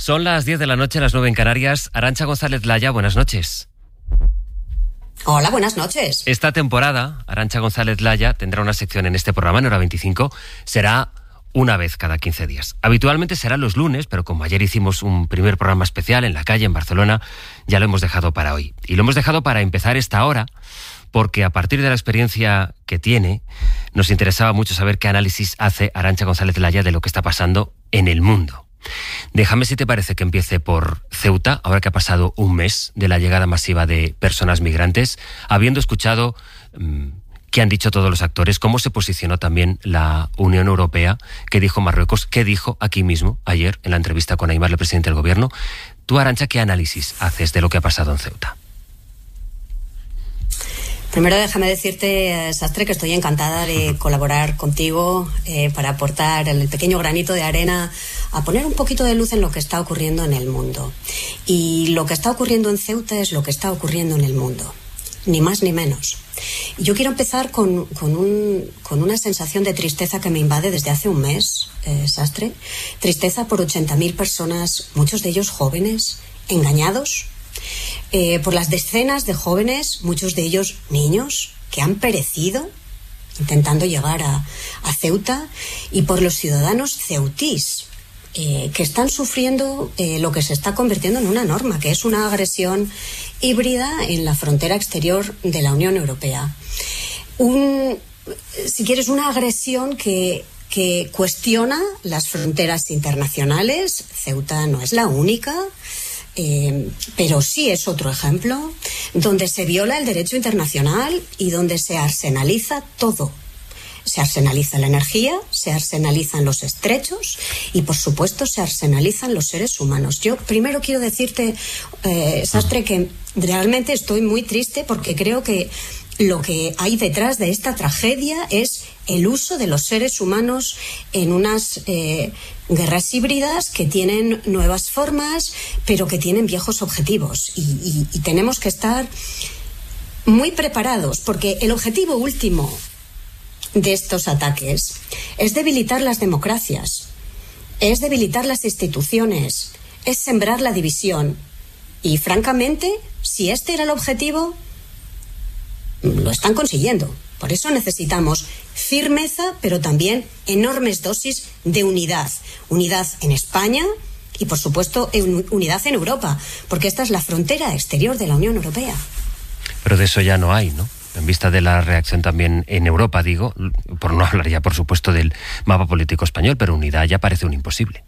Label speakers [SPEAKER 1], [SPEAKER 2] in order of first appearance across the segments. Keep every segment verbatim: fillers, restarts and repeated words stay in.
[SPEAKER 1] Son las diez de la noche, las nueve en Canarias. Arantxa González Laya, buenas noches.
[SPEAKER 2] Hola, buenas noches.
[SPEAKER 1] Esta temporada, Arantxa González Laya tendrá una sección en este programa, en Hora veinticinco. Será una vez cada quince días. Habitualmente será los lunes, pero como ayer hicimos un primer programa especial en la calle, en Barcelona, ya lo hemos dejado para hoy. Y lo hemos dejado para empezar esta hora, porque a partir de la experiencia que tiene, nos interesaba mucho saber qué análisis hace Arantxa González Laya de lo que está pasando en el mundo. Déjame, si te parece, que empiece por Ceuta, ahora que ha pasado un mes de la llegada masiva de personas migrantes, habiendo escuchado mmm, qué han dicho todos los actores, cómo se posicionó también la Unión Europea, qué dijo Marruecos, qué dijo aquí mismo ayer en la entrevista con Aimar, el presidente del gobierno. Tú, Arantxa, ¿qué análisis haces de lo que ha pasado en Ceuta?
[SPEAKER 2] Primero déjame decirte, Sastre, que estoy encantada de colaborar contigo eh, para aportar el pequeño granito de arena a poner un poquito de luz en lo que está ocurriendo en el mundo. Y lo que está ocurriendo en Ceuta es lo que está ocurriendo en el mundo, ni más ni menos. Yo quiero empezar con, con, un, con una sensación de tristeza que me invade desde hace un mes, eh, Sastre. Tristeza por ochenta mil personas, muchos de ellos jóvenes, engañados, Eh, por las decenas de jóvenes, muchos de ellos niños, que han perecido intentando llegar a, a Ceuta, y por los ciudadanos ceutís, eh, que están sufriendo eh, lo que se está convirtiendo en una norma, que es una agresión híbrida en la frontera exterior de la Unión Europea. Un, si quieres, una agresión que, que cuestiona las fronteras internacionales. Ceuta no es la única. Eh, pero sí es otro ejemplo donde se viola el derecho internacional y donde se arsenaliza todo. Se arsenaliza la energía, se arsenalizan los estrechos y, por supuesto, se arsenalizan los seres humanos. Yo primero quiero decirte, eh, Sastre, que realmente estoy muy triste porque creo que lo que hay detrás de esta tragedia es el uso de los seres humanos en unas eh, guerras híbridas que tienen nuevas formas, pero que tienen viejos objetivos. Y, y, y tenemos que estar muy preparados, porque el objetivo último de estos ataques es debilitar las democracias, es debilitar las instituciones, es sembrar la división. Y, francamente, si este era el objetivo, lo están consiguiendo. Por eso necesitamos firmeza, pero también enormes dosis de unidad. Unidad en España y, por supuesto, unidad en Europa, porque esta es la frontera exterior de la Unión Europea.
[SPEAKER 1] Pero de eso ya no hay, ¿no? En vista de la reacción también en Europa, digo, por no hablar ya, por supuesto, del mapa político español, pero unidad ya parece un imposible.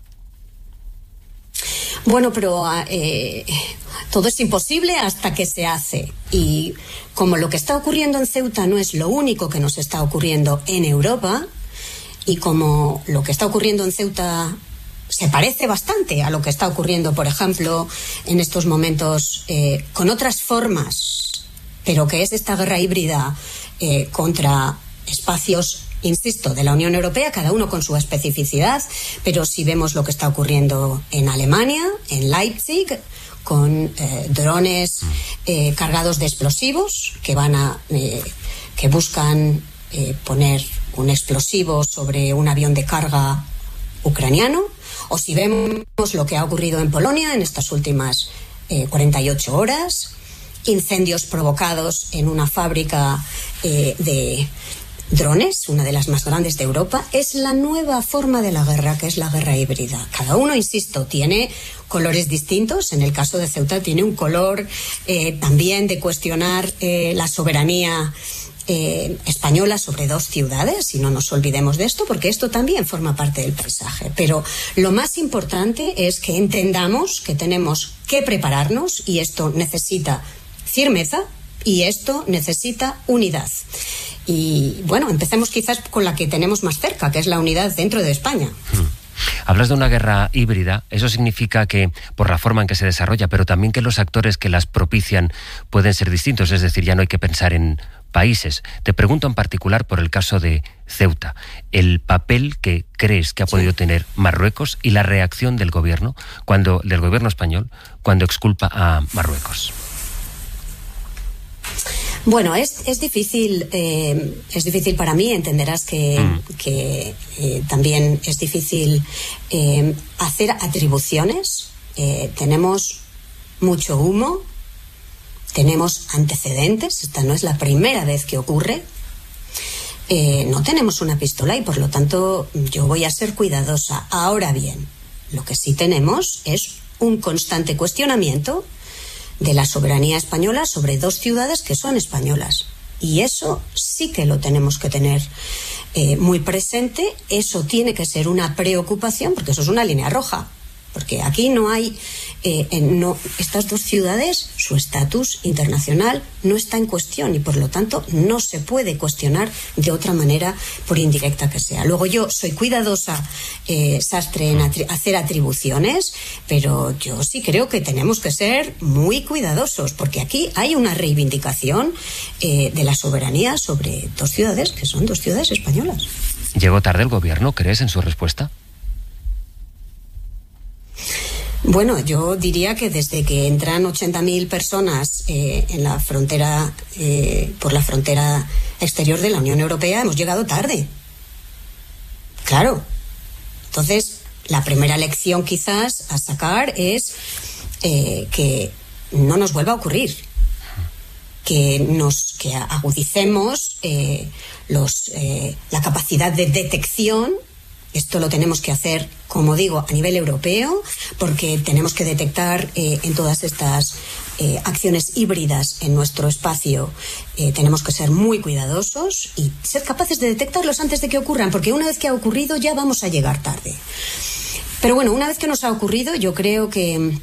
[SPEAKER 2] Bueno, pero eh, todo es imposible hasta que se hace. Y como lo que está ocurriendo en Ceuta no es lo único que nos está ocurriendo en Europa, y como lo que está ocurriendo en Ceuta se parece bastante a lo que está ocurriendo, por ejemplo, en estos momentos eh, con otras formas, pero que es esta guerra híbrida eh, contra espacios, insisto, de la Unión Europea, cada uno con su especificidad, pero si vemos lo que está ocurriendo en Alemania, en Leipzig, con eh, drones eh, cargados de explosivos que van a eh, que buscan eh, poner un explosivo sobre un avión de carga ucraniano, o si vemos lo que ha ocurrido en Polonia en estas últimas eh, cuarenta y ocho horas, incendios provocados en una fábrica eh, de drones, una de las más grandes de Europa. Es la nueva forma de la guerra, que es la guerra híbrida. Cada uno, insisto, tiene colores distintos. En el caso de Ceuta tiene un color eh, también de cuestionar eh, la soberanía eh, española sobre dos ciudades, y no nos olvidemos de esto, porque esto también forma parte del paisaje. Pero lo más importante es que entendamos que tenemos que prepararnos, y esto necesita firmeza, y esto necesita unidad. Y bueno, empecemos quizás con la que tenemos más cerca, que es la unidad dentro de España.
[SPEAKER 1] Hmm. Hablas de una guerra híbrida. Eso significa que, por la forma en que se desarrolla, pero también que los actores que las propician pueden ser distintos, es decir, ya no hay que pensar en países. Te pregunto en particular por el caso de Ceuta, el papel que crees que ha podido sí. tener Marruecos y la reacción del gobierno, cuando del gobierno español, cuando exculpa a Marruecos.
[SPEAKER 2] Bueno, es, es difícil, eh, es difícil para mí, entenderás que, mm. que eh, también es difícil eh, hacer atribuciones eh, tenemos mucho humo, tenemos antecedentes, esta no es la primera vez que ocurre, eh, no tenemos una pistola y por lo tanto yo voy a ser cuidadosa. Ahora bien, lo que sí tenemos es un constante cuestionamiento de la soberanía española sobre dos ciudades que son españolas. Y eso sí que lo tenemos que tener eh, muy presente. Eso tiene que ser una preocupación, porque eso es una línea roja. Porque aquí no hay, eh, no, estas dos ciudades, su estatus internacional no está en cuestión y por lo tanto no se puede cuestionar de otra manera, por indirecta que sea. Luego yo soy cuidadosa, eh, Sastre, en atri- hacer atribuciones, pero yo sí creo que tenemos que ser muy cuidadosos porque aquí hay una reivindicación eh, de la soberanía sobre dos ciudades que son dos ciudades españolas.
[SPEAKER 1] ¿Llegó tarde el gobierno, crees, en su respuesta?
[SPEAKER 2] Bueno, yo diría que desde que entran ochenta mil personas eh, en la frontera, eh, por la frontera exterior de la Unión Europea, hemos llegado tarde. Claro. Entonces, la primera lección quizás a sacar es eh, que no nos vuelva a ocurrir. Que nos que agudicemos eh, los, eh, la capacidad de detección. Esto lo tenemos que hacer, como digo, a nivel europeo, porque tenemos que detectar eh, en todas estas eh, acciones híbridas en nuestro espacio, eh, tenemos que ser muy cuidadosos y ser capaces de detectarlos antes de que ocurran, porque una vez que ha ocurrido ya vamos a llegar tarde. Pero bueno, una vez que nos ha ocurrido, yo creo que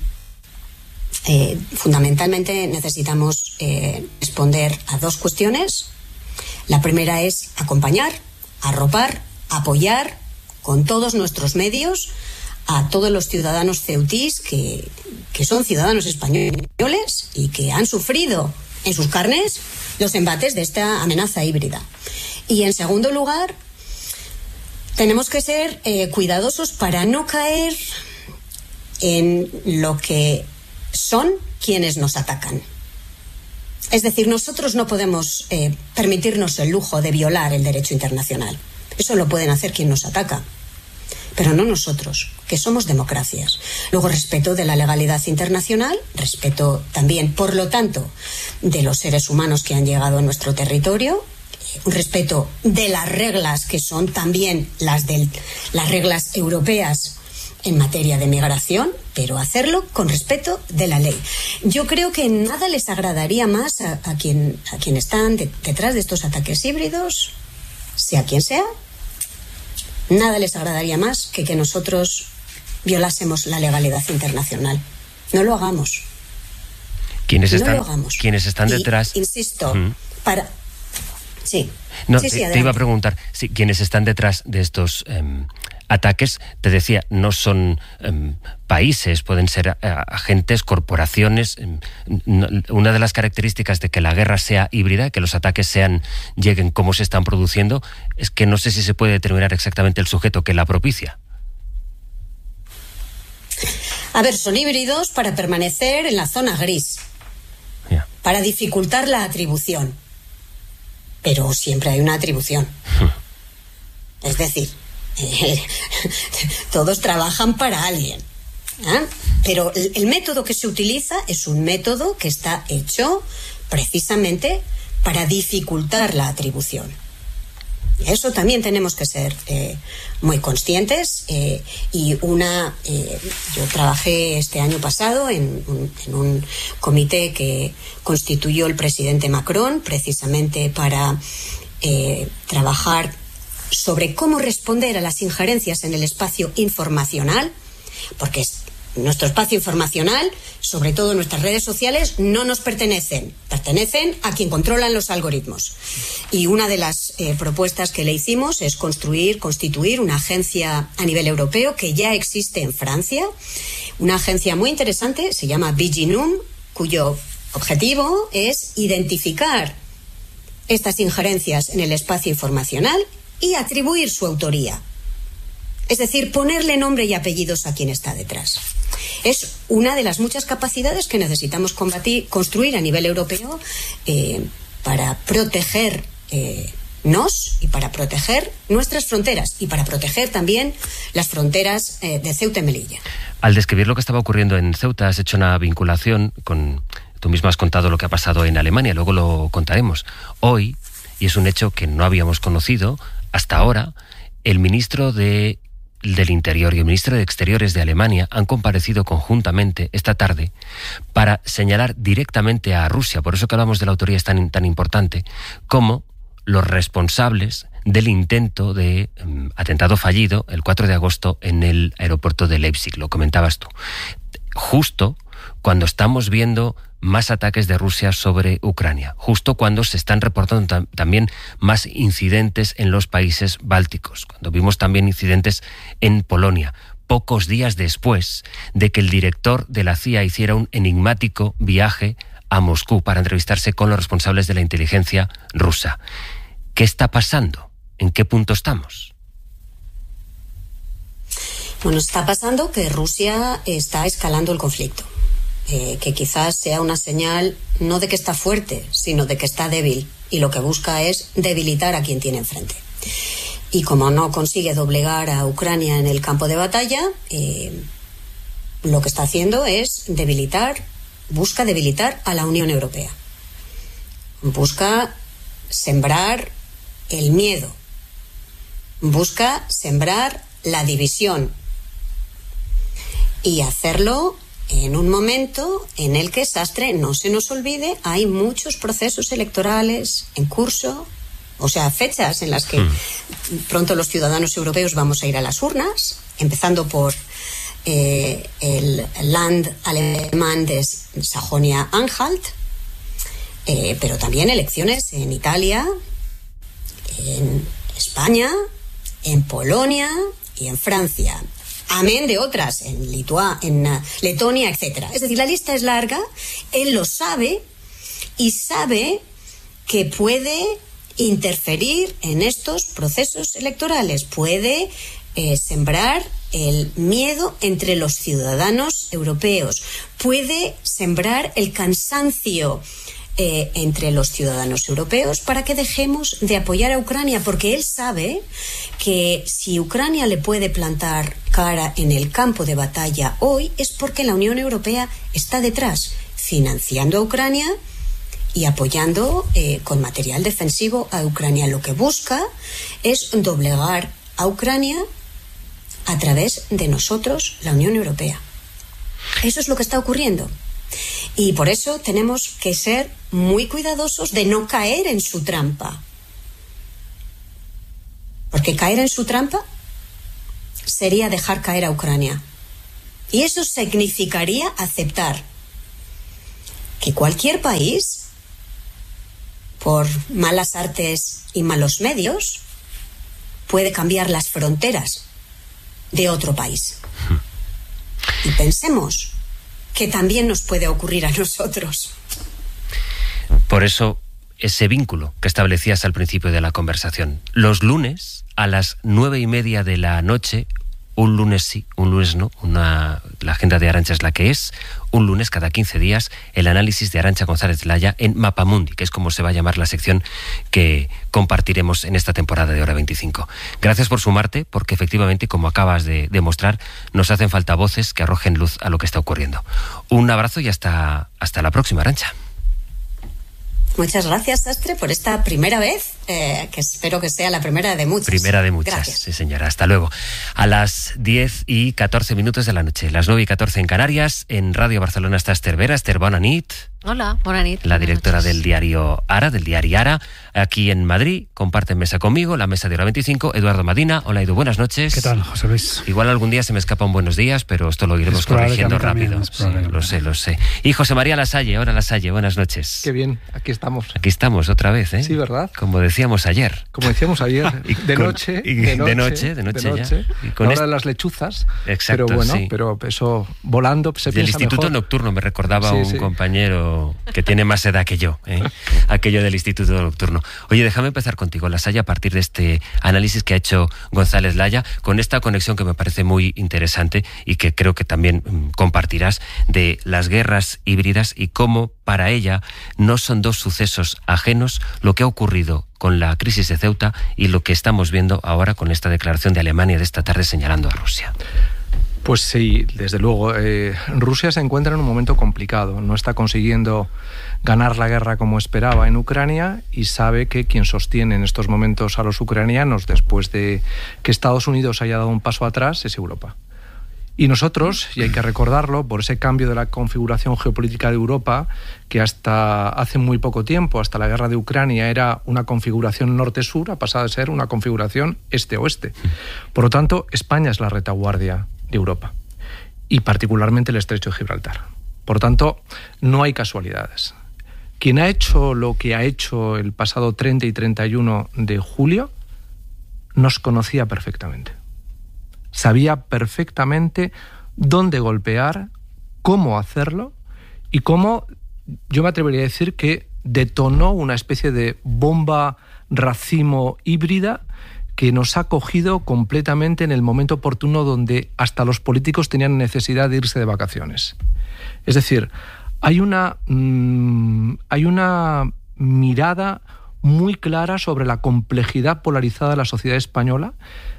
[SPEAKER 2] eh, fundamentalmente necesitamos eh, responder a dos cuestiones. La primera es acompañar, arropar, apoyar con todos nuestros medios a todos los ciudadanos ceutís que, que son ciudadanos españoles y que han sufrido en sus carnes los embates de esta amenaza híbrida. Y en segundo lugar, tenemos que ser eh, cuidadosos para no caer en lo que son quienes nos atacan. Es decir, nosotros no podemos eh, permitirnos el lujo de violar el derecho internacional. Eso lo pueden hacer quien nos ataca, pero no nosotros, que somos democracias. Luego, respeto de la legalidad internacional, respeto también, por lo tanto, de los seres humanos que han llegado a nuestro territorio, un respeto de las reglas que son también las de las reglas europeas en materia de migración, pero hacerlo con respeto de la ley. Yo creo que nada les agradaría más a, a quien a quien están de, detrás de estos ataques híbridos, sea quien sea. Nada les agradaría más que que nosotros violásemos la legalidad internacional. No lo hagamos.
[SPEAKER 1] ¿Quiénes están,
[SPEAKER 2] no lo hagamos.
[SPEAKER 1] ¿quiénes están
[SPEAKER 2] y,
[SPEAKER 1] detrás?
[SPEAKER 2] Insisto,
[SPEAKER 1] Uh-huh.
[SPEAKER 2] para... Sí.
[SPEAKER 1] No,
[SPEAKER 2] sí,
[SPEAKER 1] te,
[SPEAKER 2] sí,
[SPEAKER 1] te iba a preguntar, si quienes están detrás de estos eh, ataques, te decía, no son eh, países, pueden ser eh, agentes, corporaciones. Eh, no, una de las características de que la guerra sea híbrida, que los ataques sean lleguen como se están produciendo, es que no sé si se puede determinar exactamente el sujeto que la propicia.
[SPEAKER 2] A ver, son híbridos para permanecer en la zona gris,
[SPEAKER 1] Yeah.
[SPEAKER 2] para dificultar la atribución. Pero siempre hay una atribución. Es decir, eh, todos trabajan para alguien. ¿eh? Pero el, el método que se utiliza es un método que está hecho precisamente para dificultar la atribución. Eso también tenemos que ser eh, muy conscientes. Eh, y una, eh, yo trabajé este año pasado en un, en un comité que constituyó el presidente Macron precisamente para eh, trabajar sobre cómo responder a las injerencias en el espacio informacional, porque es, nuestro espacio informacional, sobre todo nuestras redes sociales, no nos pertenecen, pertenecen a quien controlan los algoritmos. Y una de las eh, propuestas que le hicimos es construir, constituir una agencia a nivel europeo que ya existe en Francia, una agencia muy interesante, se llama Viginum, cuyo objetivo es identificar estas injerencias en el espacio informacional y atribuir su autoría. Es decir, ponerle nombre y apellidos a quien está detrás. Es una de las muchas capacidades que necesitamos combatir, construir a nivel europeo eh, para proteger eh, nos y para proteger nuestras fronteras y para proteger también las fronteras eh, de Ceuta y Melilla.
[SPEAKER 1] Al describir lo que estaba ocurriendo en Ceuta, has hecho una vinculación con... Tú mismo has contado lo que ha pasado en Alemania, luego lo contaremos. Hoy, y es un hecho que no habíamos conocido hasta ahora, el ministro de, del Interior y el ministro de Exteriores de Alemania han comparecido conjuntamente esta tarde para señalar directamente a Rusia, por eso que hablamos de la autoría es tan, tan importante, como los responsables del intento de um, atentado fallido el cuatro de agosto en el aeropuerto de Leipzig, lo comentabas tú. Justo cuando estamos viendo más ataques de Rusia sobre Ucrania, justo cuando se están reportando tam- también más incidentes en los países bálticos, cuando vimos también incidentes en Polonia, pocos días después de que el director de la C I A hiciera un enigmático viaje a Moscú para entrevistarse con los responsables de la inteligencia rusa. ¿Qué está pasando? ¿En qué punto estamos?
[SPEAKER 2] Bueno, está pasando que Rusia está escalando el conflicto. Eh, que quizás sea una señal no de que está fuerte, sino de que está débil, y lo que busca es debilitar a quien tiene enfrente. Y como no consigue doblegar a Ucrania en el campo de batalla, eh, lo que está haciendo es debilitar, busca debilitar a la Unión Europea. Busca sembrar el miedo, busca sembrar la división y hacerlo en un momento en el que, Sastre, no se nos olvide, hay muchos procesos electorales en curso, o sea, fechas en las que mm. pronto los ciudadanos europeos vamos a ir a las urnas, empezando por eh, el Land alemán de Sajonia-Anhalt, eh, pero también elecciones en Italia, en España, en Polonia y en Francia. Amén de otras, en Litua, en uh, Letonia, etcétera. Es decir, la lista es larga, él lo sabe y sabe que puede interferir en estos procesos electorales, puede eh, sembrar el miedo entre los ciudadanos europeos, puede sembrar el cansancio Eh, entre los ciudadanos europeos para que dejemos de apoyar a Ucrania, porque él sabe que si Ucrania le puede plantar cara en el campo de batalla hoy es porque la Unión Europea está detrás, financiando a Ucrania y apoyando eh, con material defensivo a Ucrania. Lo que busca es doblegar a Ucrania a través de nosotros, la Unión Europea. Eso es lo que está ocurriendo. Y por eso tenemos que ser muy cuidadosos de no caer en su trampa. Porque caer en su trampa sería dejar caer a Ucrania. Y eso significaría aceptar que cualquier país, por malas artes y malos medios, puede cambiar las fronteras de otro país. Y pensemos que también nos puede ocurrir a nosotros.
[SPEAKER 1] Por eso, ese vínculo que establecías al principio de la conversación. Los lunes, a las nueve y media de la noche, un lunes sí, un lunes no, una, la agenda de Arantxa es la que es, un lunes cada quince días, el análisis de Arantxa González Laya en Mapamundi, que es como se va a llamar la sección que compartiremos en esta temporada de Hora veinticinco. Gracias por sumarte, porque efectivamente, como acabas de demostrar, nos hacen falta voces que arrojen luz a lo que está ocurriendo. Un abrazo y hasta, hasta la próxima, Arantxa.
[SPEAKER 2] Muchas gracias, Sastre, por esta primera vez, eh, que espero que sea la primera de muchas.
[SPEAKER 1] Primera de muchas,
[SPEAKER 2] gracias.
[SPEAKER 1] Sí señora. Hasta luego. A las diez y catorce minutos de la noche, las nueve y catorce en Canarias, en Radio Barcelona está Esther Vera. Esther, bona nit.
[SPEAKER 3] Hola, bona nit.
[SPEAKER 1] La directora del diario Ara, del diario Ara, aquí en Madrid. Comparten mesa conmigo, la mesa de Hora veinticinco. Eduardo Madina. Hola, Edu, buenas noches.
[SPEAKER 4] ¿Qué tal, José Luis?
[SPEAKER 1] Igual algún día se me escapa un buenos días, pero esto lo iremos corrigiendo rápido. Sí, lo sé, lo sé. Y José María Lasalle. Hola, Lasalle, buenas noches.
[SPEAKER 5] Qué bien, aquí estamos.
[SPEAKER 1] Aquí estamos otra vez, ¿eh?
[SPEAKER 5] Sí, ¿verdad?
[SPEAKER 1] Como decíamos ayer.
[SPEAKER 5] Como decíamos ayer, de,
[SPEAKER 1] con,
[SPEAKER 5] noche,
[SPEAKER 1] y,
[SPEAKER 5] de noche,
[SPEAKER 1] de noche, de noche,
[SPEAKER 5] de noche,
[SPEAKER 1] ya. Y con
[SPEAKER 5] la hora
[SPEAKER 1] este...
[SPEAKER 5] de las lechuzas.
[SPEAKER 1] Exacto,
[SPEAKER 5] pero bueno,
[SPEAKER 1] sí.
[SPEAKER 5] pero eso volando se
[SPEAKER 1] Del
[SPEAKER 5] piensa
[SPEAKER 1] Instituto
[SPEAKER 5] mejor.
[SPEAKER 1] Nocturno, me recordaba
[SPEAKER 5] Sí,
[SPEAKER 1] un
[SPEAKER 5] sí.
[SPEAKER 1] compañero que tiene más edad que yo, ¿eh? Aquello del Instituto Nocturno. Oye, déjame empezar contigo, Lasalle, a partir de este análisis que ha hecho González Laya, con esta conexión que me parece muy interesante y que creo que también mmm, compartirás, de las guerras híbridas y cómo para ella no son dos sucesos ajenos lo que ha ocurrido con la crisis de Ceuta y lo que estamos viendo ahora con esta declaración de Alemania de esta tarde señalando a Rusia.
[SPEAKER 5] Pues sí, desde luego. Eh, Rusia se encuentra en un momento complicado. No está consiguiendo ganar la guerra como esperaba en Ucrania y sabe que quien sostiene en estos momentos a los ucranianos, después de que Estados Unidos haya dado un paso atrás, es Europa. Y nosotros, y hay que recordarlo, por ese cambio de la configuración geopolítica de Europa, que hasta hace muy poco tiempo, hasta la guerra de Ucrania, era una configuración norte-sur, ha pasado a ser una configuración este-oeste. Por lo tanto, España es la retaguardia de Europa, y particularmente el Estrecho de Gibraltar. Por lo tanto, no hay casualidades. Quien ha hecho lo que ha hecho el pasado treinta y treinta y uno de julio, nos conocía perfectamente. Sabía perfectamente dónde golpear, cómo hacerlo y cómo, yo me atrevería a decir que detonó una especie de bomba racimo híbrida que nos ha cogido completamente en el momento oportuno donde hasta los políticos tenían necesidad de irse de vacaciones. Es decir, hay una, mmm, hay una mirada muy clara sobre la complejidad polarizada de la sociedad española,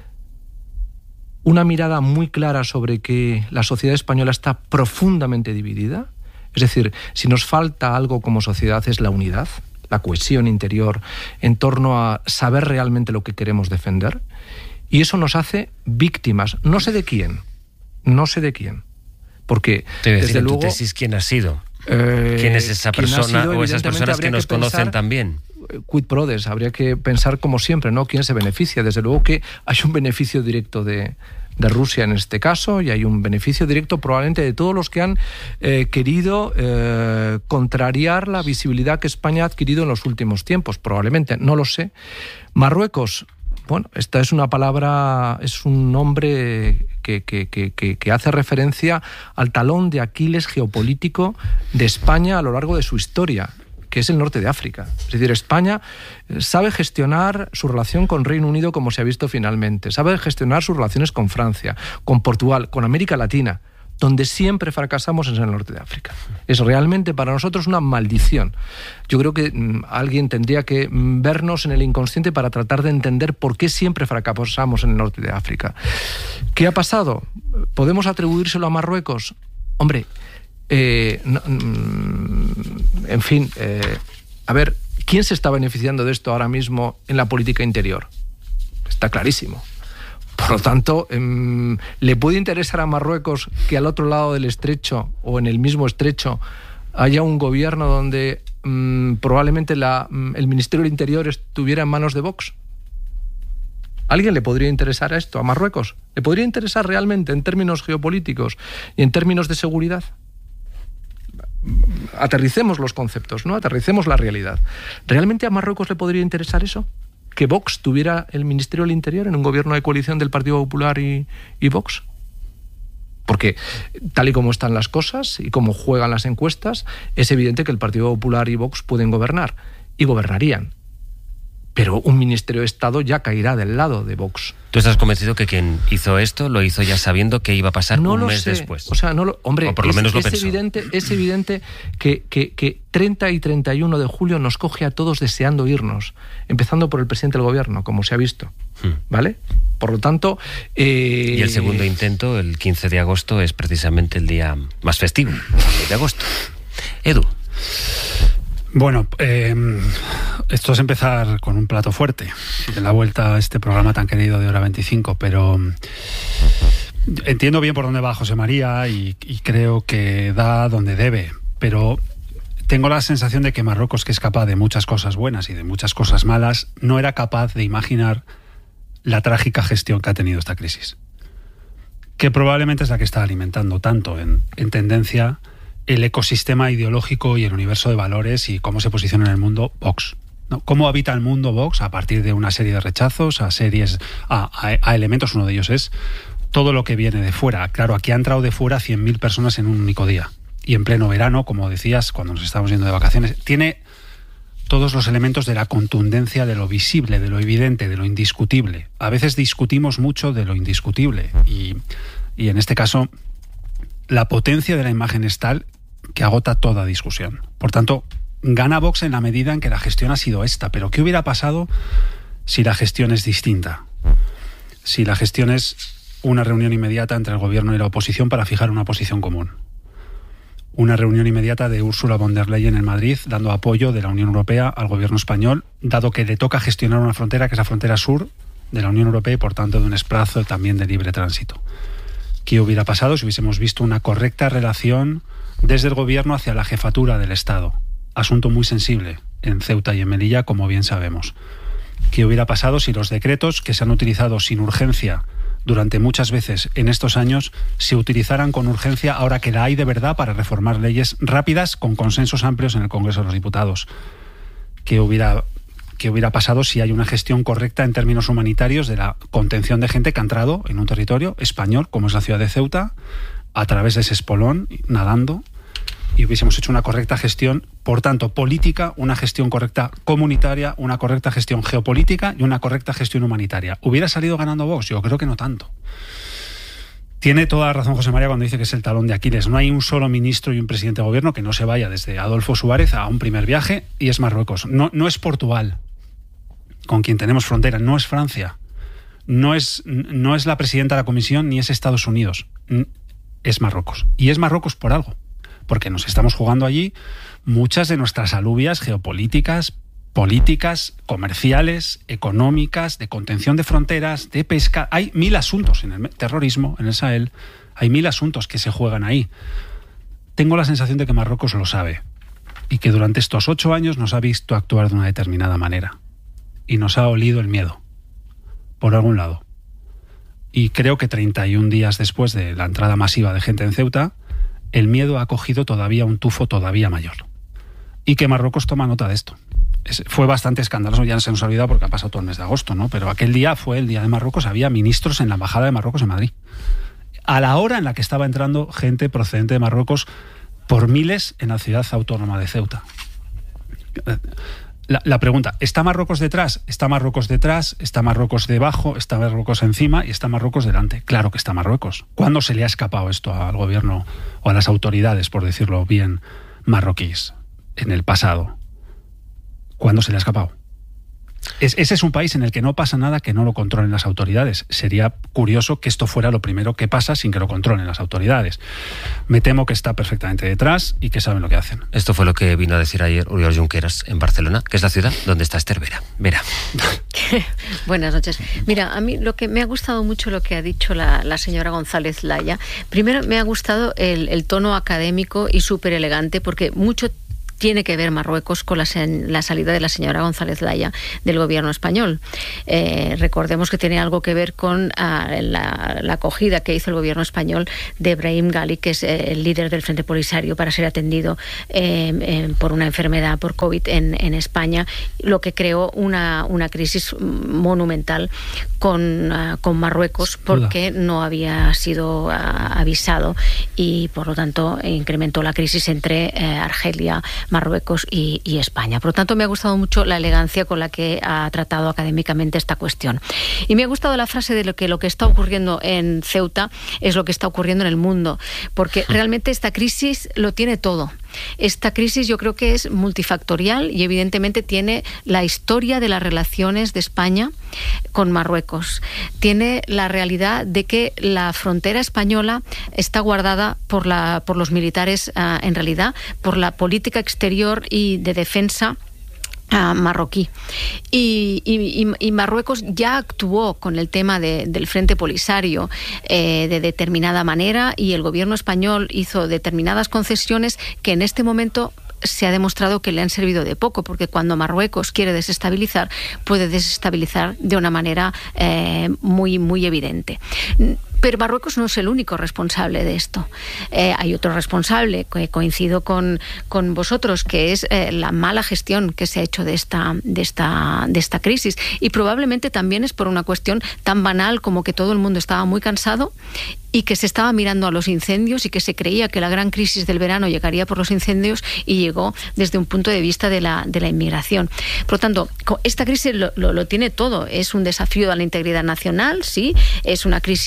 [SPEAKER 5] una mirada muy clara sobre que la sociedad española está profundamente dividida. Es decir, si nos falta algo como sociedad es la unidad, la cohesión interior en torno a saber realmente lo que queremos defender. Y eso nos hace víctimas. No sé de quién, no sé de quién. Porque,
[SPEAKER 1] te voy a decir
[SPEAKER 5] desde
[SPEAKER 1] en
[SPEAKER 5] luego,
[SPEAKER 1] tu tesis quién ha sido.
[SPEAKER 5] Eh,
[SPEAKER 1] ¿Quién es esa persona
[SPEAKER 5] sido,
[SPEAKER 1] o esas personas que nos
[SPEAKER 5] que
[SPEAKER 1] conocen
[SPEAKER 5] pensar,
[SPEAKER 1] también?
[SPEAKER 5] Quid prodest, habría que pensar como siempre, ¿no? ¿Quién se beneficia? Desde luego que hay un beneficio directo de, de Rusia en este caso y hay un beneficio directo probablemente de todos los que han eh, querido eh, contrariar la visibilidad que España ha adquirido en los últimos tiempos, probablemente, no lo sé. Marruecos, bueno, esta es una palabra, es un nombre que, que, que, que, que hace referencia al talón de Aquiles geopolítico de España a lo largo de su historia, que es el norte de África. Es decir, España sabe gestionar su relación con Reino Unido como se ha visto finalmente, sabe gestionar sus relaciones con Francia, con Portugal, con América Latina. Donde siempre fracasamos es en el norte de África. Es realmente para nosotros una maldición. Yo creo que mmm, alguien tendría que mmm, vernos en el inconsciente para tratar de entender por qué siempre fracasamos en el norte de África. ¿Qué ha pasado? ¿Podemos atribuírselo a Marruecos? Hombre, eh, no, mmm, en fin, eh, a ver, ¿quién se está beneficiando de esto ahora mismo en la política interior? Está clarísimo. Por lo tanto, eh, ¿le puede interesar a Marruecos que al otro lado del estrecho o en el mismo estrecho haya un gobierno donde eh, probablemente la, el Ministerio del Interior estuviera en manos de Vox? ¿A alguien le podría interesar a esto, a Marruecos? ¿Le podría interesar realmente en términos geopolíticos y en términos de seguridad? Aterricemos los conceptos, ¿no? Aterricemos la realidad. ¿Realmente a Marruecos le podría interesar eso? ¿Que Vox tuviera el Ministerio del Interior en un gobierno de coalición del Partido Popular y, y Vox? Porque tal y como están las cosas y como juegan las encuestas, es evidente que el Partido Popular y Vox pueden gobernar, y gobernarían. Pero un Ministerio de Estado ya caerá del lado de Vox.
[SPEAKER 1] ¿Tú estás convencido que quien hizo esto lo hizo ya sabiendo que iba a pasar
[SPEAKER 5] no
[SPEAKER 1] un
[SPEAKER 5] lo
[SPEAKER 1] mes
[SPEAKER 5] sé.
[SPEAKER 1] después?
[SPEAKER 5] O sea, no lo, hombre,
[SPEAKER 1] o por lo
[SPEAKER 5] es,
[SPEAKER 1] menos lo
[SPEAKER 5] es
[SPEAKER 1] pensó.
[SPEAKER 5] evidente, es evidente que, que, que treinta y treinta y uno de julio nos coge a todos deseando irnos, empezando por el presidente del gobierno, como se ha visto, hmm. ¿vale? Por lo tanto... Eh...
[SPEAKER 1] Y el segundo intento, el quince de agosto, es precisamente el día más festivo, el diez de agosto. Edu.
[SPEAKER 3] Bueno, eh, esto es empezar con un plato fuerte de la vuelta a este programa tan querido de Hora veinticinco, pero entiendo bien por dónde va José María y, y creo que da donde debe, pero tengo la sensación de que Marruecos, que es capaz de muchas cosas buenas y de muchas cosas malas, no era capaz de imaginar la trágica gestión que ha tenido esta crisis, que probablemente es la que está alimentando tanto en, en tendencia el ecosistema ideológico y el universo de valores y cómo se posiciona en el mundo Vox, ¿no? Cómo habita el mundo Vox a partir de una serie de rechazos a series, a, a, a elementos. Uno de ellos es todo lo que viene de fuera. Claro, aquí ha entrado de fuera cien mil personas en un único día. Y en pleno verano, como decías, cuando nos estamos yendo de vacaciones, tiene todos los elementos de la contundencia, de lo visible, de lo evidente, de lo indiscutible. A veces discutimos mucho de lo indiscutible y, y en este caso la potencia de la imagen es tal que agota toda discusión. Por tanto, gana Vox en la medida en que la gestión ha sido esta. Pero ¿qué hubiera pasado si la gestión es distinta? Si la gestión es una reunión inmediata entre el gobierno y la oposición para fijar una posición común. Una reunión inmediata de Ursula von der Leyen en Madrid, dando apoyo de la Unión Europea al gobierno español, dado que le toca gestionar una frontera que es la frontera sur de la Unión Europea y por tanto de un espacio también de libre tránsito. ¿Qué hubiera pasado si hubiésemos visto una correcta relación desde el gobierno hacia la jefatura del Estado? Asunto muy sensible en Ceuta y en Melilla, como bien sabemos. ¿Qué hubiera pasado si los decretos que se han utilizado sin urgencia durante muchas veces en estos años se utilizaran con urgencia ahora que la hay de verdad para reformar leyes rápidas con consensos amplios en el Congreso de los Diputados? ¿Qué hubiera, qué hubiera pasado si hay una gestión correcta en términos humanitarios de la contención de gente que ha entrado en un territorio español, como es la ciudad de Ceuta, a través de ese espolón, nadando, y hubiésemos hecho una correcta gestión, por tanto, política, una gestión correcta comunitaria, una correcta gestión geopolítica y una correcta gestión humanitaria? ¿Hubiera salido ganando Vox? Yo creo que no tanto. Tiene toda la razón José María cuando dice que es el talón de Aquiles. No hay un solo ministro y un presidente de gobierno que no se vaya desde Adolfo Suárez a un primer viaje, y es Marruecos. No, no es Portugal, con quien tenemos frontera, no es Francia, no es, no es la presidenta de la Comisión, ni es Estados Unidos, es Marruecos. Y es Marruecos por algo, porque nos estamos jugando allí muchas de nuestras alubias geopolíticas, políticas, comerciales, económicas, de contención de fronteras, de pesca. Hay mil asuntos en el terrorismo, en el Sahel, hay mil asuntos que se juegan ahí. Tengo la sensación de que Marruecos lo sabe y que durante estos ocho años nos ha visto actuar de una determinada manera y nos ha olido el miedo, por algún lado. Y creo que treinta y un días después de la entrada masiva de gente en Ceuta, el miedo ha cogido todavía un tufo todavía mayor. Y que Marruecos toma nota de esto. Es, fue bastante escandaloso, ya no se nos ha olvidado porque ha pasado todo el mes de agosto, ¿no? Pero aquel día fue el día de Marruecos, había ministros en la embajada de Marruecos en Madrid. A la hora en la que estaba entrando gente procedente de Marruecos por miles en la ciudad autónoma de Ceuta. La, la pregunta, ¿está Marruecos detrás? ¿Está Marruecos detrás? ¿Está Marruecos debajo? ¿Está Marruecos encima? ¿Y está Marruecos delante? Claro que está Marruecos. ¿Cuándo se le ha escapado esto al gobierno o a las autoridades, por decirlo bien, marroquíes? En el pasado. ¿Cuándo se le ha escapado? Es, ese es un país en el que no pasa nada que no lo controlen las autoridades. Sería curioso que esto fuera lo primero que pasa sin que lo controlen las autoridades. Me temo que está perfectamente detrás y que saben lo que hacen.
[SPEAKER 1] Esto fue lo que vino a decir ayer Oriol Junqueras en Barcelona, que es la ciudad donde está Esther Vera. Vera.
[SPEAKER 4] Buenas noches. Mira, a mí lo que me ha gustado mucho lo que ha dicho la, la señora González Laya. Primero me ha gustado el, el tono académico y súper elegante, porque mucho tiene que ver Marruecos con la, la salida de la señora González Laya del gobierno español. Eh, recordemos que tiene algo que ver con uh, la, la acogida que hizo el gobierno español de Brahim Ghali, que es eh, el líder del Frente Polisario, para ser atendido eh, eh, por una enfermedad, por COVID en, en España, lo que creó una, una crisis monumental con, uh, con Marruecos, porque no había sido uh, avisado y por lo tanto incrementó la crisis entre eh, Argelia, Marruecos y, y España. Por lo tanto, me ha gustado mucho la elegancia con la que ha tratado académicamente esta cuestión. Y me ha gustado la frase de lo que lo que está ocurriendo en Ceuta es lo que está ocurriendo en el mundo, porque realmente esta crisis lo tiene todo. Esta crisis yo creo que es multifactorial y evidentemente tiene la historia de las relaciones de España con Marruecos. Tiene la realidad de que la frontera española está guardada por, la, por los militares, uh, en realidad, por la política exterior y de defensa Uh, marroquí. Y, y, y Marruecos ya actuó con el tema de, del Frente Polisario eh, de determinada manera, y el gobierno español hizo determinadas concesiones que en este momento se ha demostrado que le han servido de poco, porque cuando Marruecos quiere desestabilizar, puede desestabilizar de una manera eh, muy, muy evidente. Pero Marruecos no es el único responsable de esto. Eh, hay otro responsable, que coincido con, con vosotros, que es eh, la mala gestión que se ha hecho de esta, de, esta, de esta crisis. Y probablemente también es por una cuestión tan banal como que todo el mundo estaba muy cansado y que se estaba mirando a los incendios y que se creía que la gran crisis del verano llegaría por los incendios y llegó desde un punto de vista de la, de la inmigración. Por lo tanto, esta crisis lo, lo, lo tiene todo. Es un desafío a la integridad nacional, sí, es una crisis humanitaria,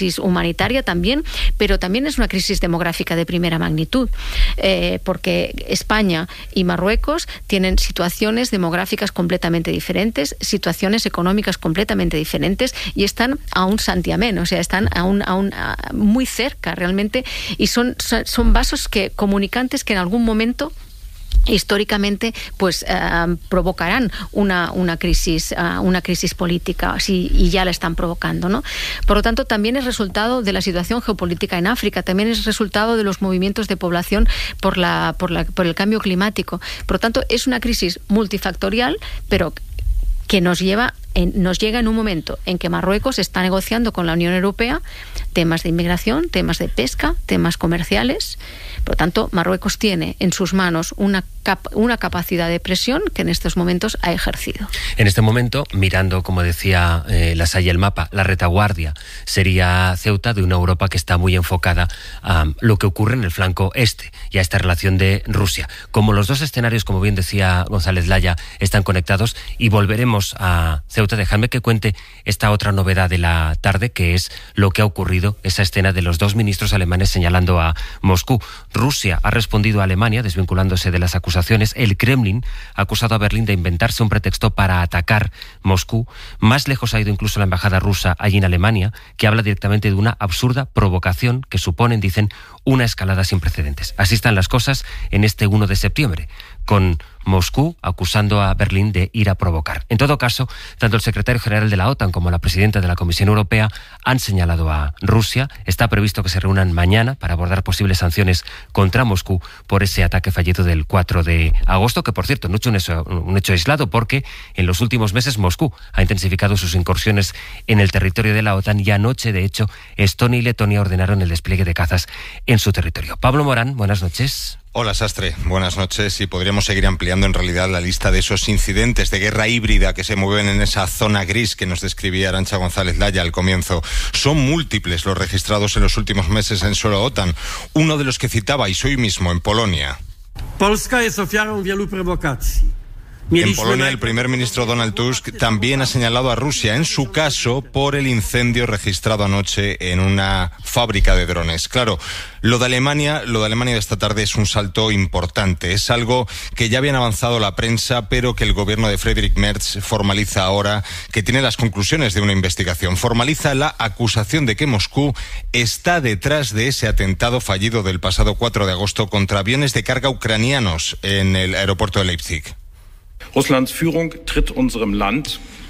[SPEAKER 4] humanitaria también, pero también es una crisis demográfica de primera magnitud, eh, porque España y Marruecos tienen situaciones demográficas completamente diferentes, situaciones económicas completamente diferentes, y están a un santiamén, o sea, están a un, a un, a, muy cerca realmente, y son, son, son vasos que, comunicantes que en algún momento históricamente pues uh, provocarán una, una crisis uh, una crisis política, sí, y ya la están provocando, ¿no? Por lo tanto, también es resultado de la situación geopolítica en África, también es resultado de los movimientos de población por la por la por el cambio climático. Por lo tanto, es una crisis multifactorial, pero que nos lleva en, nos llega en un momento en que Marruecos está negociando con la Unión Europea temas de inmigración, temas de pesca, temas comerciales. Por lo tanto, Marruecos tiene en sus manos una, cap- una capacidad de presión que en estos momentos ha ejercido.
[SPEAKER 1] En este momento, mirando, como decía eh, Lasalle, el mapa, la retaguardia sería Ceuta, de una Europa que está muy enfocada a lo que ocurre en el flanco este y a esta relación de Rusia. Como los dos escenarios, como bien decía González Laya, están conectados, y volveremos a Ceuta, dejadme que cuente esta otra novedad de la tarde, que es lo que ha ocurrido, esa escena de los dos ministros alemanes señalando a Moscú. Rusia ha respondido a Alemania desvinculándose de las acusaciones. El Kremlin ha acusado a Berlín de inventarse un pretexto para atacar Moscú. Más lejos ha ido incluso la embajada rusa allí en Alemania, que habla directamente de una absurda provocación que suponen, dicen, una escalada sin precedentes. Así están las cosas en este uno de septiembre, con Moscú acusando a Berlín de ir a provocar. En todo caso, tanto el secretario general de la OTAN como la presidenta de la Comisión Europea han señalado a Rusia. Está previsto que se reúnan mañana para abordar posibles sanciones contra Moscú por ese ataque fallido del cuatro de agosto, que por cierto no es un hecho, un hecho aislado, porque en los últimos meses Moscú ha intensificado sus incursiones en el territorio de la OTAN, y anoche, de hecho, Estonia y Letonia ordenaron el despliegue de cazas en su territorio. Pablo Morán, buenas noches.
[SPEAKER 6] Hola, Sastre. Buenas noches. Y podríamos seguir ampliando en realidad la lista de esos incidentes de guerra híbrida que se mueven en esa zona gris que nos describía Arantxa González Laya al comienzo. Son múltiples los registrados en los últimos meses en solo OTAN. Uno de los que citabais hoy mismo en Polonia.
[SPEAKER 7] Polska jest ofiarą wielu prowokacji.
[SPEAKER 6] En Polonia, el primer ministro Donald Tusk también ha señalado a Rusia, en su caso, por el incendio registrado anoche en una fábrica de drones. Claro, lo de Alemania, lo de Alemania de esta tarde es un salto importante. Es algo que ya habían avanzado la prensa, pero que el gobierno de Friedrich Merz formaliza ahora, que tiene las conclusiones de una investigación. Formaliza la acusación de que Moscú está detrás de ese atentado fallido del pasado cuatro de agosto contra aviones de carga ucranianos en el aeropuerto de Leipzig.
[SPEAKER 8] Russlands Führung tritt unserem Land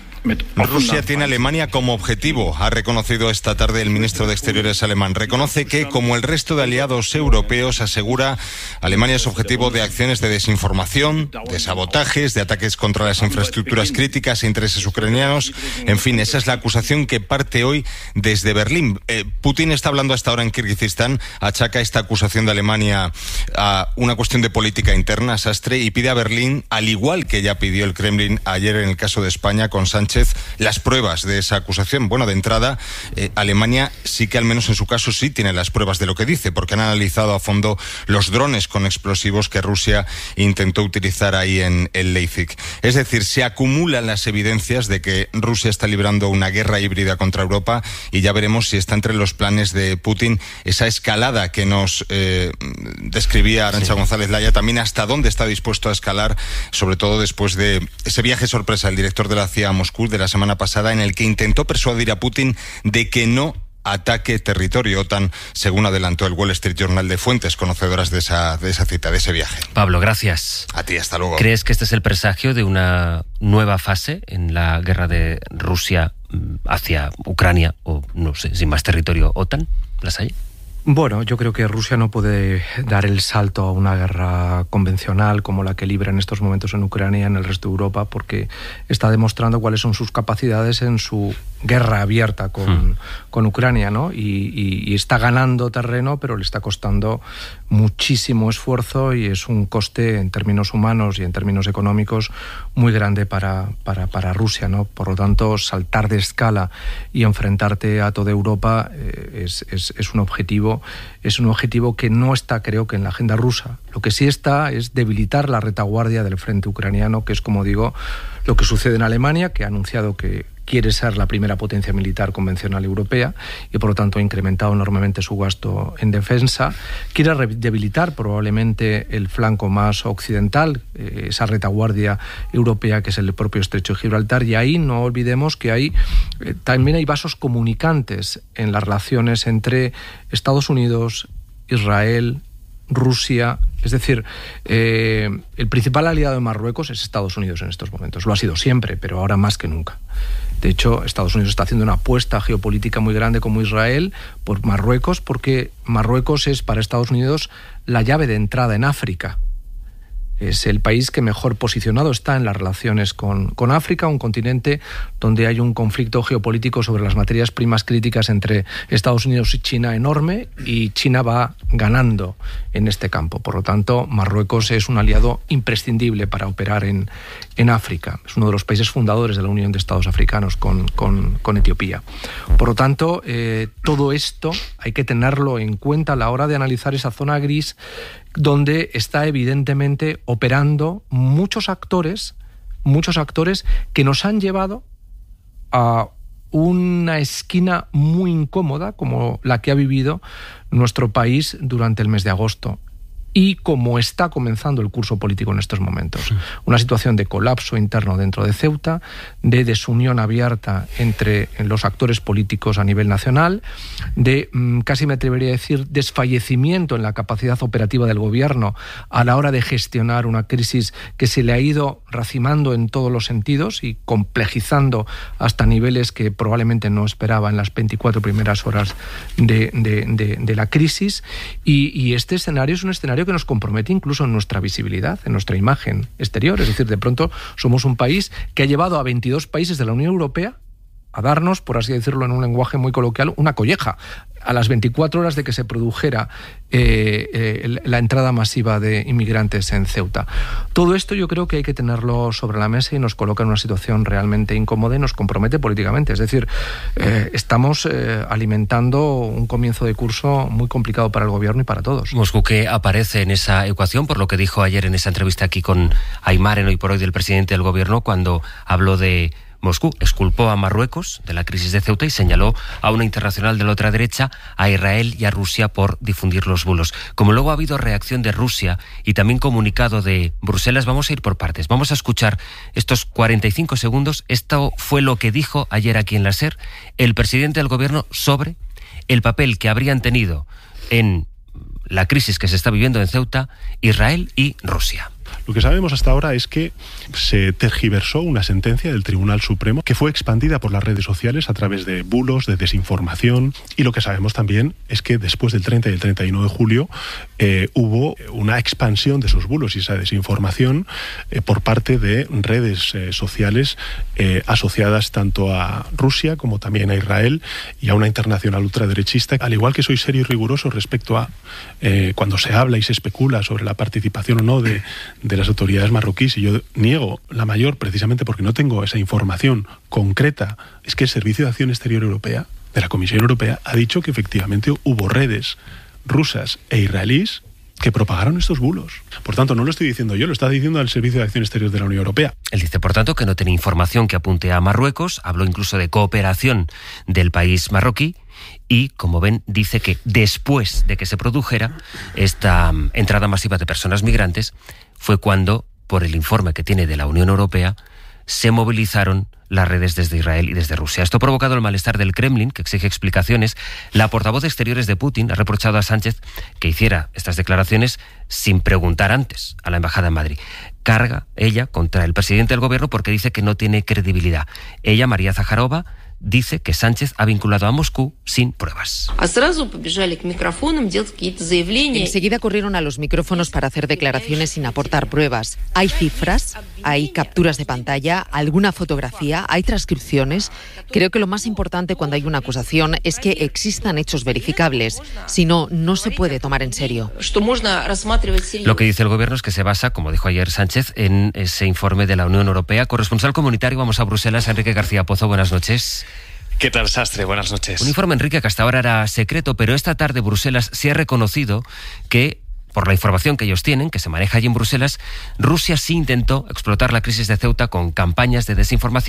[SPEAKER 6] Rusia tiene a Alemania como objetivo, ha reconocido esta tarde el ministro de Exteriores alemán. Reconoce que, como el resto de aliados europeos, asegura, Alemania es objetivo de acciones de desinformación, de sabotajes, de ataques contra las infraestructuras críticas e intereses ucranianos. En fin, esa es la acusación que parte hoy desde Berlín. Eh, Putin está hablando hasta ahora en Kirguistán, achaca esta acusación de Alemania a una cuestión de política interna, Sastre, y pide a Berlín, al igual que ya pidió el Kremlin ayer en el caso de España con Sánchez, las pruebas de esa acusación. Bueno, de entrada, eh, Alemania sí que al menos en su caso sí tiene las pruebas de lo que dice, porque han analizado a fondo los drones con explosivos que Rusia intentó utilizar ahí en, en Leipzig. Es decir, se acumulan las evidencias de que Rusia está librando una guerra híbrida contra Europa, y ya veremos si está entre los planes de Putin esa escalada que nos eh, describía Arantxa sí. González Laya, también hasta dónde está dispuesto a escalar, sobre todo después de ese viaje sorpresa del director de la C I A a Moscú de la semana pasada, en el que intentó persuadir a Putin de que no ataque territorio OTAN, según adelantó el Wall Street Journal de fuentes conocedoras de esa, de esa cita, de ese viaje.
[SPEAKER 1] Pablo, gracias.
[SPEAKER 6] A ti, hasta luego.
[SPEAKER 1] ¿Crees que este es el presagio de una nueva fase en la guerra de Rusia hacia Ucrania, o no sé, sin más territorio OTAN? ¿Las hay?
[SPEAKER 5] Bueno, yo creo que Rusia no puede dar el salto a una guerra convencional como la que libra en estos momentos en Ucrania y en el resto de Europa, porque está demostrando cuáles son sus capacidades en su guerra abierta con, hmm. con Ucrania, ¿no? Y, y, y está ganando terreno, pero le está costando muchísimo esfuerzo, y es un coste en términos humanos y en términos económicos muy grande para, para, para Rusia, ¿no? Por lo tanto, saltar de escala y enfrentarte a toda Europa eh, es, es, es un objetivo es un objetivo que no está, creo que, en la agenda rusa. Lo que sí está es debilitar la retaguardia del frente ucraniano, que es, como digo, lo que sucede en Alemania, que ha anunciado que quiere ser la primera potencia militar convencional europea y por lo tanto ha incrementado enormemente su gasto en defensa. Quiere debilitar probablemente el flanco más occidental, eh, esa retaguardia europea que es el propio Estrecho de Gibraltar, y ahí no olvidemos que hay, eh, también hay vasos comunicantes en las relaciones entre Estados Unidos, Israel, Rusia. Es decir, eh, el principal aliado de Marruecos es Estados Unidos en estos momentos. Lo ha sido siempre, pero ahora más que nunca. De hecho, Estados Unidos está haciendo una apuesta geopolítica muy grande como Israel por Marruecos, porque Marruecos es para Estados Unidos la llave de entrada en África. Es el país que mejor posicionado está en las relaciones con, con África, un continente donde hay un conflicto geopolítico sobre las materias primas críticas entre Estados Unidos y China enorme, y China va ganando en este campo. Por lo tanto, Marruecos es un aliado imprescindible para operar en, en África. Es uno de los países fundadores de la Unión de Estados Africanos con, con, con Etiopía. Por lo tanto, eh, todo esto hay que tenerlo en cuenta a la hora de analizar esa zona gris donde está evidentemente operando muchos actores, muchos actores que nos han llevado a una esquina muy incómoda como la que ha vivido nuestro país durante el mes de agosto y como está comenzando el curso político en estos momentos. Sí. Una situación de colapso interno dentro de Ceuta, de desunión abierta entre los actores políticos a nivel nacional, de, casi me atrevería a decir, desfallecimiento en la capacidad operativa del gobierno a la hora de gestionar una crisis que se le ha ido racimando en todos los sentidos y complejizando hasta niveles que probablemente no esperaba en las veinticuatro primeras horas de, de, de, de la crisis. Y, y este escenario es un escenario que nos compromete incluso en nuestra visibilidad, en nuestra imagen exterior. Es decir, de pronto somos un país que ha llevado a veintidós países de la Unión Europea a darnos, por así decirlo en un lenguaje muy coloquial, una colleja a las veinticuatro horas de que se produjera eh, eh, la entrada masiva de inmigrantes en Ceuta. Todo esto yo creo que hay que tenerlo sobre la mesa y nos coloca en una situación realmente incómoda y nos compromete políticamente. Es decir, eh, estamos eh, alimentando un comienzo de curso muy complicado para el gobierno y para todos.
[SPEAKER 1] Moscú, que aparece en esa ecuación, por lo que dijo ayer en esa entrevista aquí con Aymar en Hoy por Hoy del presidente del gobierno, cuando habló de Moscú exculpó a Marruecos de la crisis de Ceuta y señaló a una internacional de la otra derecha, a Israel y a Rusia, por difundir los bulos. Como luego ha habido reacción de Rusia y también comunicado de Bruselas, vamos a ir por partes. Vamos a escuchar estos cuarenta y cinco segundos. Esto fue lo que dijo ayer aquí en la SER el presidente del gobierno sobre el papel que habrían tenido en la crisis que se está viviendo en Ceuta Israel y Rusia.
[SPEAKER 9] Lo que sabemos hasta ahora es que se tergiversó una sentencia del Tribunal Supremo que fue expandida por las redes sociales a través de bulos, de desinformación, y lo que sabemos también es que después del treinta y el treinta y uno de julio eh, hubo una expansión de esos bulos y esa desinformación eh, por parte de redes eh, sociales eh, asociadas tanto a Rusia como también a Israel y a una internacional ultraderechista. Al igual que soy serio y riguroso respecto a eh, cuando se habla y se especula sobre la participación o no de de las autoridades marroquíes, y yo niego la mayor precisamente porque no tengo esa información concreta, es que el Servicio de Acción Exterior Europea, de la Comisión Europea, ha dicho que efectivamente hubo redes rusas e israelíes que propagaron estos bulos. Por tanto, no lo estoy diciendo yo, lo está diciendo el Servicio de Acción Exterior de la Unión Europea.
[SPEAKER 1] Él dice, por tanto, que no tiene información que apunte a Marruecos, habló incluso de cooperación del país marroquí, y, como ven, dice que después de que se produjera esta entrada masiva de personas migrantes, fue cuando, por el informe que tiene de la Unión Europea, se movilizaron las redes desde Israel y desde Rusia. Esto ha provocado el malestar del Kremlin, que exige explicaciones. La portavoz de Exteriores de Putin ha reprochado a Sánchez que hiciera estas declaraciones sin preguntar antes a la embajada en Madrid. Carga ella contra el presidente del gobierno porque dice que no tiene credibilidad. Ella, María Zaharova, dice que Sánchez ha vinculado a Moscú sin pruebas.
[SPEAKER 10] Enseguida corrieron a los micrófonos para hacer declaraciones sin aportar pruebas. Hay cifras, hay capturas de pantalla, alguna fotografía, hay transcripciones. Creo que lo más importante cuando hay una acusación es que existan hechos verificables. Si no, no se puede tomar en serio.
[SPEAKER 1] Lo que dice el gobierno es que se basa, como dijo ayer Sánchez, en ese informe de la Unión Europea. Corresponsal comunitario, vamos a Bruselas. Enrique García Pozo, buenas noches.
[SPEAKER 11] ¿Qué tal, Sastre? Buenas noches.
[SPEAKER 1] Un informe, Enrique, que hasta ahora era secreto, pero esta tarde Bruselas se ha reconocido que, por la información que ellos tienen, que se maneja allí en Bruselas, Rusia sí intentó explotar la crisis de Ceuta con campañas de desinformación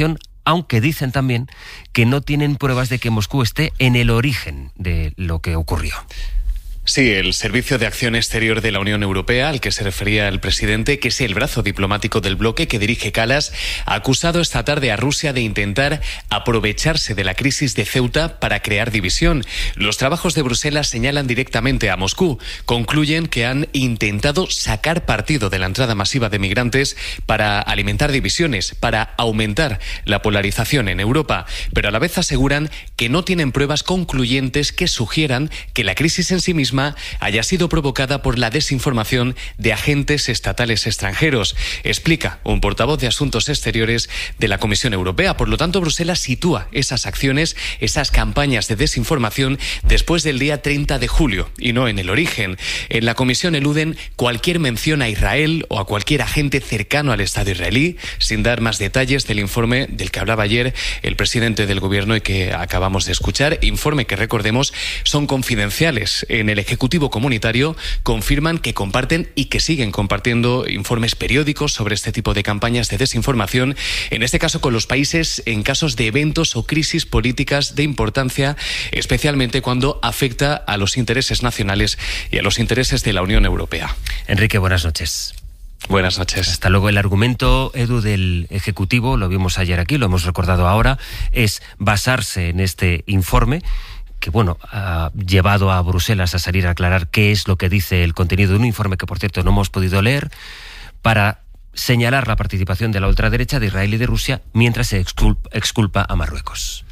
[SPEAKER 1] aunque dicen también que no tienen pruebas de que Moscú esté en el origen de lo que ocurrió.
[SPEAKER 11] Sí, el Servicio de Acción Exterior de la Unión Europea, al que se refería el presidente, que es el brazo diplomático del bloque que dirige Kallas, ha acusado esta tarde a Rusia de intentar aprovecharse de la crisis de Ceuta para crear división. Los trabajos de Bruselas señalan directamente a Moscú. Concluyen que han intentado sacar partido de la entrada masiva de migrantes para alimentar divisiones, para aumentar la polarización en Europa, pero a la vez aseguran que no tienen pruebas concluyentes que sugieran que la crisis en sí misma haya sido provocada por la desinformación de agentes estatales extranjeros, explica un portavoz de Asuntos Exteriores de la Comisión Europea. Por lo tanto, Bruselas sitúa esas acciones, esas campañas de desinformación después del día treinta de julio y no en el origen. En la Comisión eluden cualquier mención a Israel o a cualquier agente cercano al Estado israelí, sin dar más detalles del informe del que hablaba ayer el presidente del Gobierno y que acabamos de escuchar. Informe que, recordemos, son confidenciales. En el Ejecutivo Comunitario confirman que comparten y que siguen compartiendo informes periódicos sobre este tipo de campañas de desinformación, en este caso con los países en casos de eventos o crisis políticas de importancia, especialmente cuando afecta a los intereses nacionales y a los intereses de la Unión Europea.
[SPEAKER 1] Enrique, buenas noches.
[SPEAKER 11] Buenas noches.
[SPEAKER 1] Hasta luego. El argumento, Edu, del Ejecutivo, lo vimos ayer aquí, lo hemos recordado ahora, es basarse en este informe que, bueno, ha llevado a Bruselas a salir a aclarar qué es lo que dice el contenido de un informe que, por cierto, no hemos podido leer, para señalar la participación de la ultraderecha de Israel y de Rusia mientras se exculpa, exculpa a Marruecos.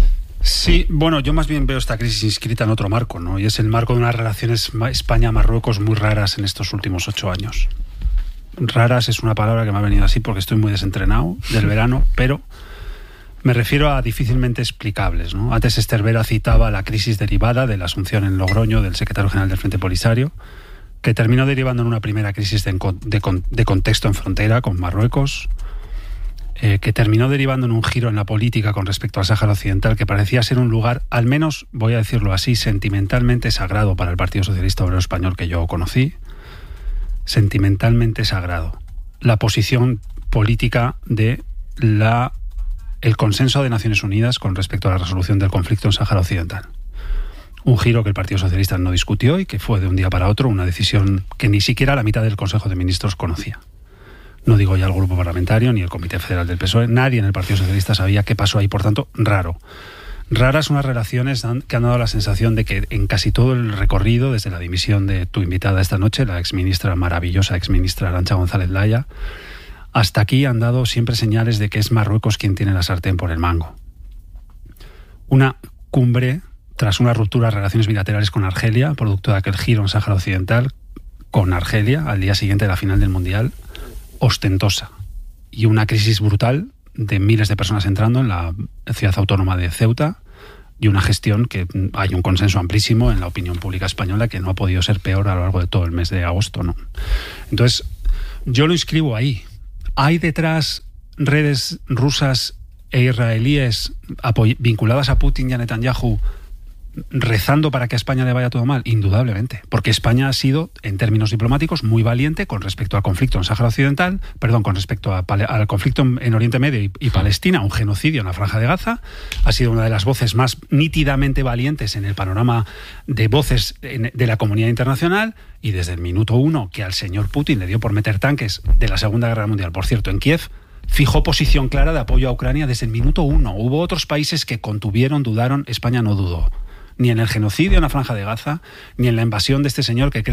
[SPEAKER 3] Sí, bueno, yo más bien veo esta crisis inscrita en otro marco, ¿no? Y es el marco de unas relaciones España-Marruecos muy raras en estos últimos ocho años. Raras es una palabra que me ha venido así porque estoy muy desentrenado del verano, pero me refiero a difícilmente explicables, ¿no? Antes Esther Vera citaba la crisis derivada de la asunción en Logroño del secretario general del Frente Polisario, que terminó derivando en una primera crisis de, de, de contexto en frontera con Marruecos, eh, que terminó derivando en un giro en la política con respecto al Sáhara Occidental, que parecía ser un lugar, al menos, voy a decirlo así, sentimentalmente sagrado para el Partido Socialista Obrero Español que yo conocí, sentimentalmente sagrado. La posición política de la el consenso de Naciones Unidas con respecto a la resolución del conflicto en Sáhara Occidental. Un giro que el Partido Socialista no discutió y que fue de un día para otro una decisión que ni siquiera la mitad del Consejo de Ministros conocía. No digo ya el Grupo Parlamentario ni el Comité Federal del P S O E, nadie en el Partido Socialista sabía qué pasó ahí, por tanto, raro. Raras unas relaciones que han dado la sensación de que en casi todo el recorrido, desde la dimisión de tu invitada esta noche, la exministra, maravillosa exministra Arantxa González Laya, hasta aquí han dado siempre señales de que es Marruecos quien tiene la sartén por el mango. Una cumbre tras una ruptura de relaciones bilaterales con Argelia, producto de aquel giro en Sáhara Occidental, con Argelia, al día siguiente de la final del Mundial, ostentosa. Y una crisis brutal de miles de personas entrando en la ciudad autónoma de Ceuta, y una gestión que hay un consenso amplísimo en la opinión pública española que no ha podido ser peor a lo largo de todo el mes de agosto, ¿no? Entonces, yo lo inscribo ahí. ¿Hay detrás redes rusas e israelíes vinculadas a Putin y a Netanyahu rezando para que a España le vaya todo mal? Indudablemente, porque España ha sido, en términos diplomáticos, muy valiente con respecto al conflicto en Sáhara Occidental, perdón, con respecto a, al conflicto en Oriente Medio y, y Palestina, un genocidio en la Franja de Gaza. Ha sido una de las voces más nítidamente valientes en el panorama de voces de la comunidad internacional, y desde el minuto uno que al señor Putin le dio por meter tanques de la Segunda Guerra Mundial, por cierto, en Kiev, fijó posición clara de apoyo a Ucrania desde el minuto uno. Hubo otros países que contuvieron, dudaron, España no dudó. Ni en el genocidio en la Franja de Gaza, ni en la invasión de este señor que cree